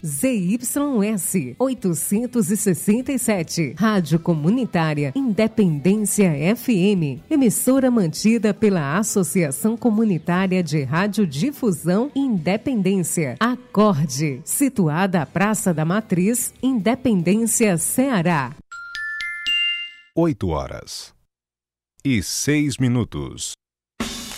ZYS 867, Rádio Comunitária Independência FM, emissora mantida pela Associação Comunitária de Radiodifusão Independência, Acorde, situada à Praça da Matriz, Independência, Ceará. 8h06.